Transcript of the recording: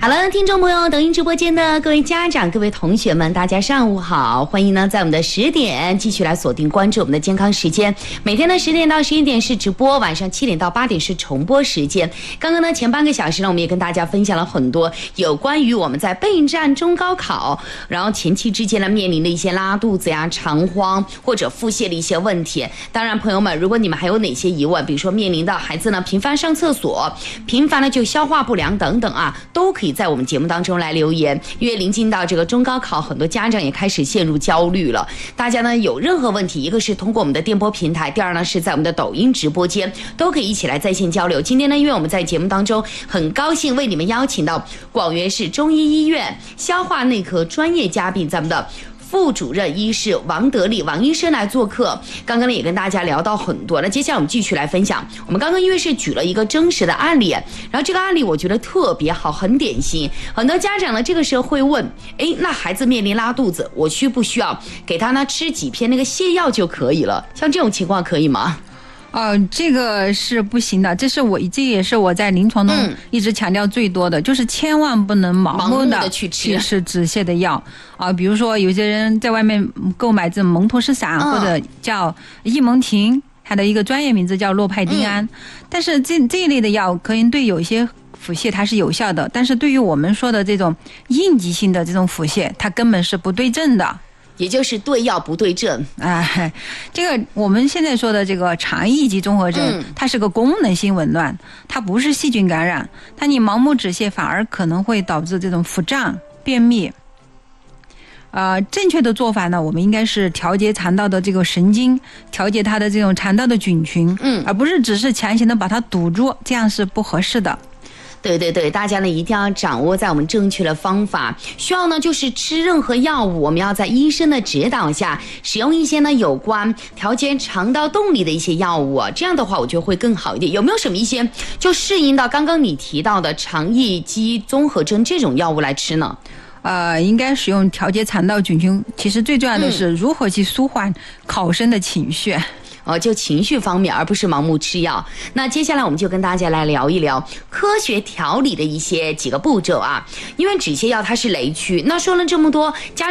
好了，听众朋友，抖音直播间的各位家长、各位同学们，大家上午好！欢迎呢，在我们的10点继续来锁定关注我们的健康时间。每天的10点到11点是直播，晚上7点到8点是重播时间。刚刚呢，前半个小时呢，我们也跟大家分享了很多有关于我们在备战中高考，然后前期之间呢面临的一些拉肚子呀、肠荒或者腹泻的一些问题。当然，朋友们，如果你们还有哪些疑问，比如说面临到孩子呢频繁上厕所、频繁的就消化不良等等啊，都可以在我们节目当中来留言。因为临近到这个中高考，很多家长也开始陷入焦虑了。大家呢有任何问题，一个是通过我们的电波平台，第二呢是在我们的抖音直播间，都可以一起来在线交流。今天呢，因为我们在节目当中很高兴为你们邀请到广元市中医医院消化内科专业嘉宾，咱们的副主任医师王德利王医生来做客。刚刚呢也跟大家聊到很多，那接下来我们继续来分享。我们刚刚因为是举了一个真实的案例，然后这个案例我觉得特别好，很典型。很多家长呢这个时候会问，那孩子面临拉肚子，我需不需要给他呢吃几片那个泻药就可以了？像这种情况可以吗？ 这个是不行的，这也是我在临床中一直强调最多的，就是千万不能盲目的去吃止泻的药啊。比如说有些人在外面购买这种蒙脱石散，或者叫益蒙婷，它的一个专业名字叫洛派丁胺，但是这一类的药可能对有一些腹泻它是有效的，但是对于我们说的这种应急性的这种腹泻，它根本是不对症的。 也就是对药不对症。 这个我们现在说的这个肠易激综合征，它是个功能性紊乱，它不是细菌感染，它你盲目止泻反而可能会导致这种腹胀、便秘。正确的做法呢，我们应该是调节肠道的这个神经，调节它的这种肠道的菌群，而不是只是强行的把它堵住，这样是不合适的。 对，大家呢一定要掌握在我们正确的方法。需要呢就是吃任何药物，我们要在医生的指导下使用一些呢有关调节肠道动力的一些药物，这样的话我觉得会更好一点。有没有什么一些就适应到刚刚你提到的肠易激综合征这种药物来吃呢？ 应该使用调节肠道菌群。其实最重要的是如何去舒缓考生的情绪。 就情绪方面，而不是盲目吃药。那接下来我们就跟大家来聊一聊科学调理的几个步骤啊。因为止泻药它是雷区，那说了这么多，